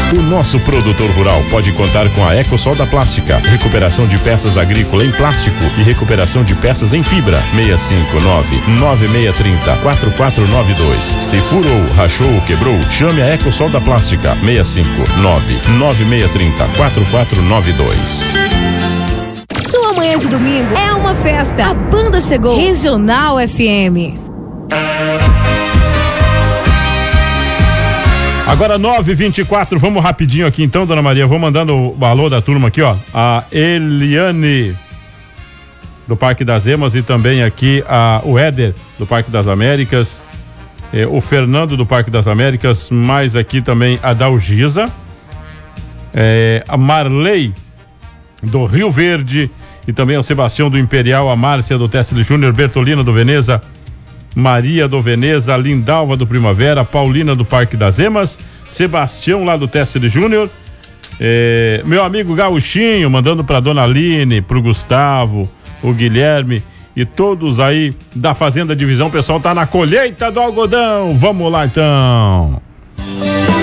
O nosso produtor rural pode contar com a EcoSol da Plástica, recuperação de peças agrícolas em plástico e recuperação de peças em fibra. 659-9630-4492. Se furou, rachou ou quebrou, chame a EcoSol da Plástica. 659-9630-4492. Sua manhã de domingo é uma festa. A banda chegou. Regional FM. Agora 9h24, vamos rapidinho aqui então, dona Maria, vou mandando o alô da turma aqui, ó, a Eliane do Parque das Emas e também aqui o Éder do Parque das Américas, o Fernando do Parque das Américas, mais aqui também a Dalgisa, a Marley do Rio Verde e também o Sebastião do Imperial, a Márcia do Tessile Júnior, Bertolina do Veneza, Maria do Veneza, Lindalva do Primavera, Paulina do Parque das Emas, Sebastião lá do Tessile Júnior, meu amigo Gauchinho, mandando pra Dona Aline, pro Gustavo, o Guilherme e todos aí da Fazenda Divisão. O pessoal tá na colheita do algodão. Vamos lá então.